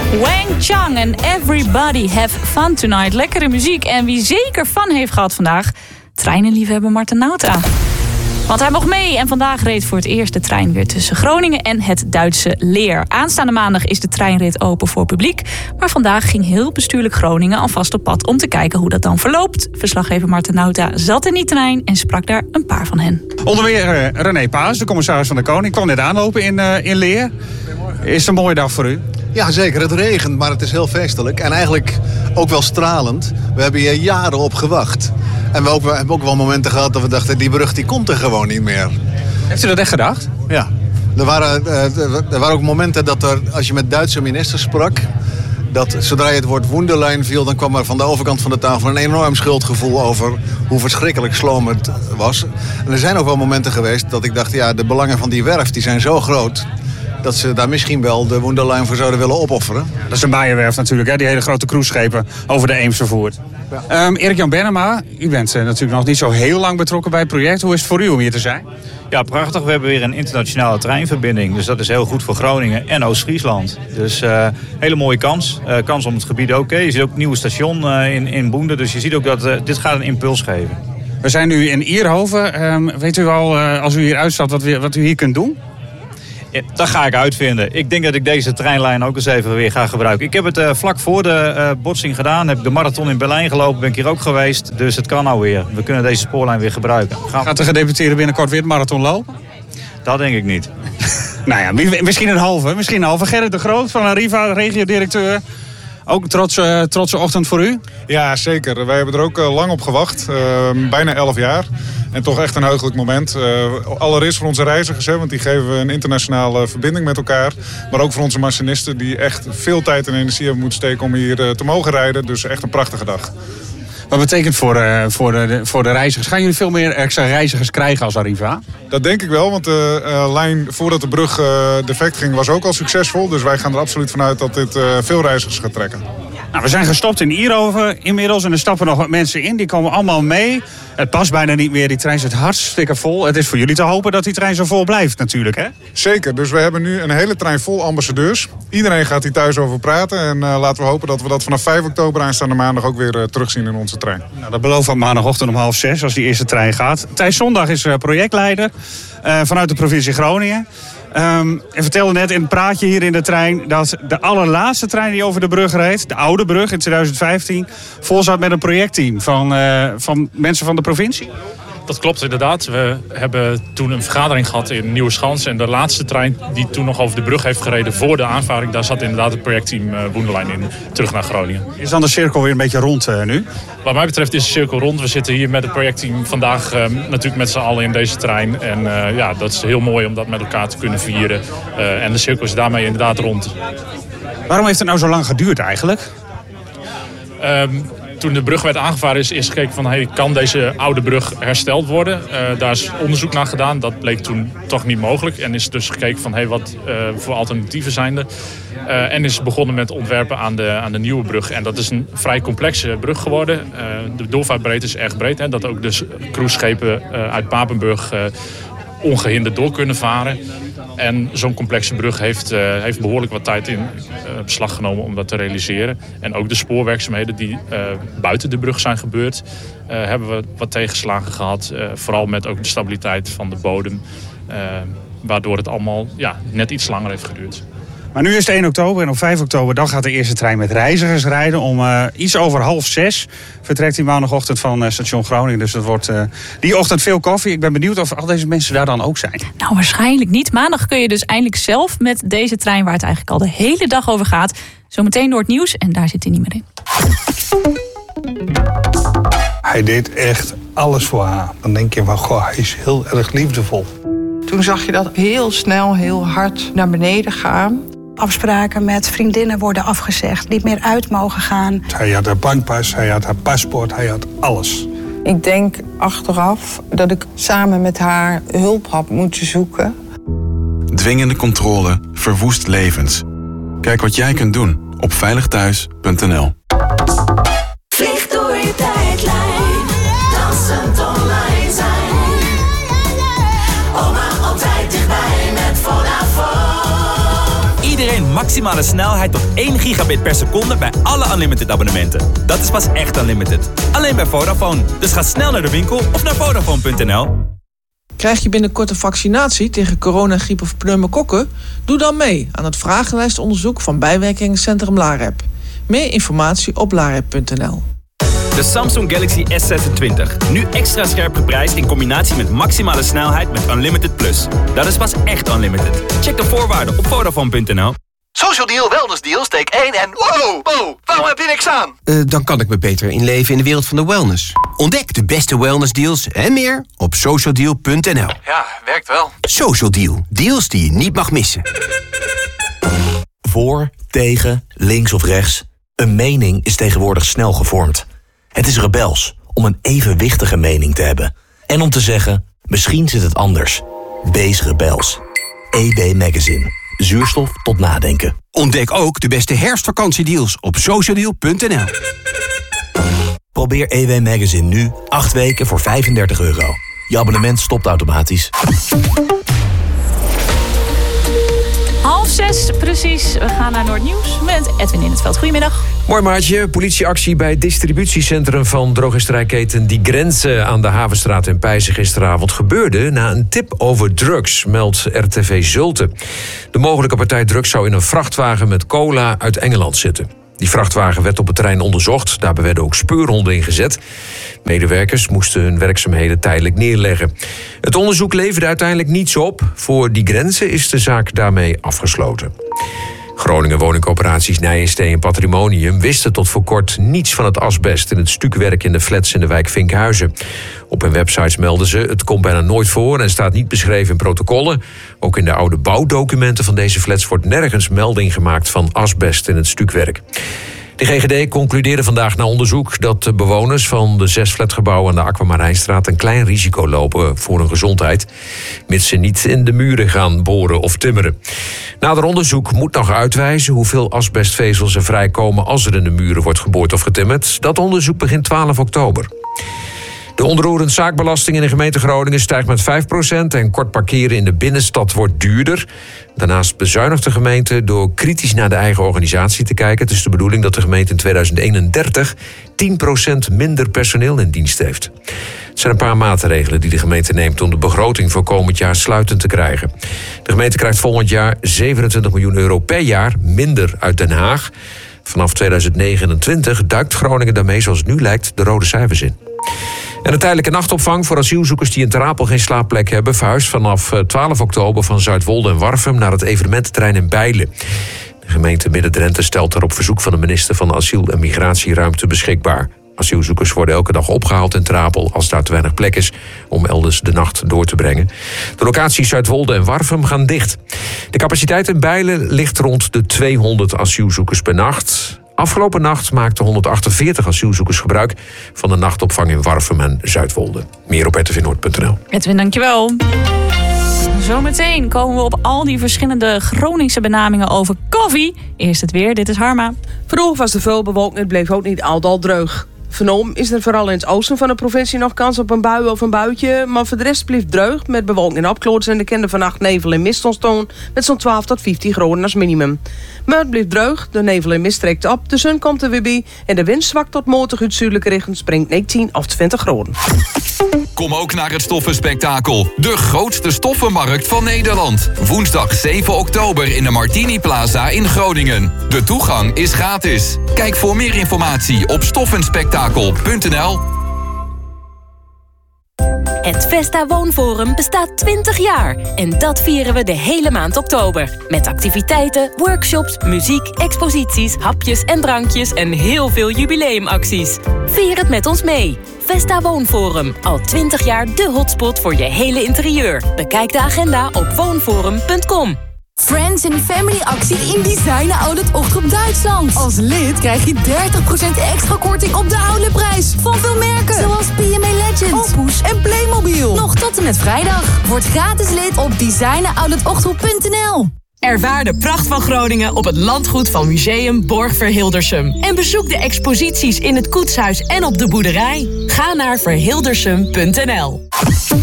Wang Chang en Everybody Have Fun Tonight. Lekkere muziek. En wie zeker fun heeft gehad vandaag, treinenliefhebber Marten Nauta. Want hij mocht mee en vandaag reed voor het eerst de trein weer tussen Groningen en het Duitse Leer. Aanstaande maandag is de treinrit open voor publiek. Maar vandaag ging heel bestuurlijk Groningen alvast op pad om te kijken hoe dat dan verloopt. Verslaggever Marten Nauta zat in die trein en sprak daar een paar van hen. Onder meer René Paas, de commissaris van de Koning, kwam net aanlopen in Leer. Is het een mooie dag voor u? Ja, zeker. Het regent, maar het is heel feestelijk. En eigenlijk ook wel stralend. We hebben hier jaren op gewacht. En we hebben ook wel momenten gehad dat we dachten, die brug die komt er gewoon niet meer. Heeft u dat echt gedacht? Ja. Er waren ook momenten dat er, als je met Duitse ministers sprak, dat zodra je het woord Wunderlijn viel, dan kwam er van de overkant van de tafel een enorm schuldgevoel over hoe verschrikkelijk sloom het was. En er zijn ook wel momenten geweest dat ik dacht, ja, de belangen van die werf die zijn zo groot dat ze daar misschien wel de Wunderlijn voor zouden willen opofferen. Dat is een Bijenwerf natuurlijk, hè, die hele grote cruiseschepen over de Eems vervoert. Ja. Erik-Jan Bennema, u bent natuurlijk nog niet zo heel lang betrokken bij het project. Hoe is het voor u om hier te zijn? Ja, prachtig. We hebben weer een internationale treinverbinding. Dus dat is heel goed voor Groningen en Oost-Friesland. Dus hele mooie kans. Kans om het gebied ook. Je ziet ook het nieuwe station in Boende. Dus je ziet ook dat dit gaat een impuls geven. We zijn nu in Ierhoven. Weet u al, als u hier uitstapt, wat u hier kunt doen? Ja, dat ga ik uitvinden. Ik denk dat ik deze treinlijn ook eens even weer ga gebruiken. Ik heb het vlak voor de botsing gedaan. Heb ik de marathon in Berlijn gelopen. Ben ik hier ook geweest. Dus het kan nou weer. We kunnen deze spoorlijn weer gebruiken. Gaat de gedeputeerde binnenkort weer de marathon lopen? Dat denk ik niet. Nou ja, misschien een halve. Gerrit de Groot van Arriva, regiodirecteur. Ook een trotse ochtend voor u? Ja, zeker. Wij hebben er ook lang op gewacht. Bijna 11 jaar. En toch echt een heugelijk moment. Allereerst voor onze reizigers, want die geven een internationale verbinding met elkaar. Maar ook voor onze machinisten die echt veel tijd en energie hebben moeten steken om hier te mogen rijden. Dus echt een prachtige dag. Wat betekent voor de reizigers? Gaan jullie veel meer extra reizigers krijgen als Arriva? Dat denk ik wel, want de lijn voordat de brug defect ging was ook al succesvol. Dus wij gaan er absoluut vanuit dat dit veel reizigers gaat trekken. Nou, we zijn gestopt in Ierhoven inmiddels en er stappen nog wat mensen in. Die komen allemaal mee. Het past bijna niet meer. Die trein zit hartstikke vol. Het is voor jullie te hopen dat die trein zo vol blijft natuurlijk, hè? Zeker. Dus we hebben nu een hele trein vol ambassadeurs. Iedereen gaat hier thuis over praten. En laten we hopen dat we dat vanaf 5 oktober aanstaande maandag ook weer terugzien in onze trein. Nou, dat belooft maandagochtend om 5:30 als die eerste trein gaat. Thijs Zondag is projectleider vanuit de provincie Groningen. En vertelde net in het praatje hier in de trein dat de allerlaatste trein die over de brug reed, de oude brug in 2015, vol zat met een projectteam van mensen van de provincie. Dat klopt inderdaad. We hebben toen een vergadering gehad in Nieuweschans. En de laatste trein die toen nog over de brug heeft gereden voor de aanvaring, daar zat inderdaad het projectteam Wunderlijn in, terug naar Groningen. Is dan de cirkel weer een beetje rond nu? Wat mij betreft is de cirkel rond. We zitten hier met het projectteam vandaag natuurlijk met z'n allen in deze trein. En ja, dat is heel mooi om dat met elkaar te kunnen vieren. En de cirkel is daarmee inderdaad rond. Waarom heeft het nou zo lang geduurd eigenlijk? Toen de brug werd aangevaren is gekeken van kan deze oude brug hersteld worden. Daar is onderzoek naar gedaan. Dat bleek toen toch niet mogelijk. En is dus gekeken van wat voor alternatieven zijn er. En is begonnen met ontwerpen aan de nieuwe brug. En dat is een vrij complexe brug geworden. De doorvaartbreedte is erg breed. Hè, dat ook de cruiseschepen uit Papenburg ongehinderd door kunnen varen. En zo'n complexe brug heeft behoorlijk wat tijd in beslag genomen om dat te realiseren. En ook de spoorwerkzaamheden die buiten de brug zijn gebeurd, hebben we wat tegenslagen gehad. Vooral met ook de stabiliteit van de bodem. Waardoor het allemaal net iets langer heeft geduurd. Maar nu is het 1 oktober en op 5 oktober dan gaat de eerste trein met reizigers rijden. Om iets over 5:30 vertrekt hij maandagochtend van station Groningen. Dus dat wordt die ochtend veel koffie. Ik ben benieuwd of al deze mensen daar dan ook zijn. Nou, waarschijnlijk niet. Maandag kun je dus eindelijk zelf met deze trein, waar het eigenlijk al de hele dag over gaat, zometeen door het nieuws en daar zit hij niet meer in. Hij deed echt alles voor haar. Dan denk je van, goh, hij is heel erg liefdevol. Toen zag je dat heel snel, heel hard naar beneden gaan. Afspraken met vriendinnen worden afgezegd, niet meer uit mogen gaan. Hij had haar bankpas, hij had haar paspoort, hij had alles. Ik denk achteraf dat ik samen met haar hulp had moeten zoeken. Dwingende controle verwoest levens. Kijk wat jij kunt doen op veiligthuis.nl. Vlieg door je tijdlijn, dansend online zijn. Oma altijd dichtbij met Vodafone. iedereen maximale snelheid tot 1 gigabit per seconde bij alle Unlimited abonnementen. Dat is pas echt Unlimited. Alleen bij Vodafone. Dus ga snel naar de winkel of naar Vodafone.nl. Krijg je binnenkort een vaccinatie tegen corona, griep of pneumokokken? Doe dan mee aan het vragenlijstonderzoek van bijwerkingencentrum Lareb. Meer informatie op lareb.nl. De Samsung Galaxy S26. Nu extra scherp geprijsd in combinatie met maximale snelheid met Unlimited Plus. Dat is pas echt Unlimited. Check de voorwaarden op Vodafone.nl. Social Deal, Wellness Deal, steek 1 en... Wow, waarom heb je niks aan? Dan kan ik me beter inleven in de wereld van de wellness. Ontdek de beste wellness deals en meer op socialdeal.nl. Ja, werkt wel. Social Deal, deals die je niet mag missen. Voor, tegen, links of rechts. Een mening is tegenwoordig snel gevormd. Het is rebels om een evenwichtige mening te hebben. En om te zeggen, misschien zit het anders. Wees rebels. EW Magazine. Zuurstof tot nadenken. Ontdek ook de beste herfstvakantiedeals op socialdeal.nl. Probeer EW Magazine nu 8 weken voor €35. Je abonnement stopt automatisch. 5:30 precies. We gaan naar Noordnieuws met Edwin in het Veld. Goedemiddag. Mooi maatje. Politieactie bij het distributiecentrum van drogisterijketen Die Grenzen aan de Havenstraat in Pijzen gisteravond gebeurde na een tip over drugs, meldt RTV Zulte. De mogelijke partij drugs zou in een vrachtwagen met cola uit Engeland zitten. Die vrachtwagen werd op het terrein onderzocht. Daarbij werden ook speurhonden ingezet. Medewerkers moesten hun werkzaamheden tijdelijk neerleggen. Het onderzoek leverde uiteindelijk niets op. Voor Die Grenzen is de zaak daarmee afgesloten. Groningen woningcoöperaties Nijensteen en Patrimonium wisten tot voor kort niets van het asbest in het stukwerk in de flats in de wijk Vinkhuizen. Op hun websites melden ze: het komt bijna nooit voor en staat niet beschreven in protocollen. Ook in de oude bouwdocumenten van deze flats wordt nergens melding gemaakt van asbest in het stukwerk. De GGD concludeerde vandaag na onderzoek dat de bewoners van de 6 flatgebouwen aan de Aquamarijnstraat een klein risico lopen voor hun gezondheid, mits ze niet in de muren gaan boren of timmeren. Nader onderzoek moet nog uitwijzen hoeveel asbestvezels er vrijkomen als er in de muren wordt geboord of getimmerd. Dat onderzoek begint 12 oktober. De onroerend zaakbelasting in de gemeente Groningen stijgt met 5% en kort parkeren in de binnenstad wordt duurder. Daarnaast bezuinigt de gemeente door kritisch naar de eigen organisatie te kijken. Het is de bedoeling dat de gemeente in 2031 10% minder personeel in dienst heeft. Het zijn een paar maatregelen die de gemeente neemt om de begroting voor komend jaar sluitend te krijgen. De gemeente krijgt volgend jaar €27 miljoen per jaar minder uit Den Haag. Vanaf 2029 duikt Groningen daarmee, zoals het nu lijkt, de rode cijfers in. En de tijdelijke nachtopvang voor asielzoekers die in Ter Apel geen slaapplek hebben verhuist vanaf 12 oktober van Zuidwolde en Warffum naar het evenemententerrein in Bijlen. De gemeente Midden-Drenthe stelt daar op verzoek van de minister van Asiel en Migratie ruimte beschikbaar. Asielzoekers worden elke dag opgehaald in Ter Apel als daar te weinig plek is om elders de nacht door te brengen. De locaties Zuidwolde en Warffum gaan dicht. De capaciteit in Bijlen ligt rond de 200 asielzoekers per nacht. Afgelopen nacht maakten 148 asielzoekers gebruik van de nachtopvang in Warffum en Zuidwolde. Meer op rtvnoord.nl. Edwin, dankjewel. Zometeen komen we op al die verschillende Groningse benamingen over koffie. Eerst het weer, dit is Harma. Vroeger was er veel bewolking, het bleef ook niet al droog. Vanom is er vooral in het oosten van de provincie nog kans op een bui of een buitje. Maar voor de rest blijft droog met bewolking en opklaringen. En de kende vannacht nevel en mist ontstaan met zo'n 12 tot 15 graden als minimum. Maar het blijft droog, de nevel en mist trekt op, de zon komt er weer bij. En de wind zwakt tot matig uit zuidelijke richting, springt 19 of 20 graden. Kom ook naar het Stoffenspektakel. De grootste stoffenmarkt van Nederland. Woensdag 7 oktober in de Martini Plaza in Groningen. De toegang is gratis. Kijk voor meer informatie op stoffenspektakel.nl. Het Vesta Woonforum bestaat 20 jaar. En dat vieren we de hele maand oktober. Met activiteiten, workshops, muziek, exposities, hapjes en drankjes en heel veel jubileumacties. Vier het met ons mee. Vesta Woonforum. Al 20 jaar de hotspot voor je hele interieur. Bekijk de agenda op woonforum.com. Friends and Family actie in Designer Outlet Ochtend Duitsland. Als lid krijg je 30% extra korting op de outletprijs van veel merken. Zoals PMA Legend, Opus en Playmobil. Nog tot en met vrijdag. Word gratis lid op designeroutletochthoek.nl. Ervaar de pracht van Groningen op het landgoed van Museum Borgverhildersum. En bezoek de exposities in het koetshuis en op de boerderij. Ga naar verhildersum.nl.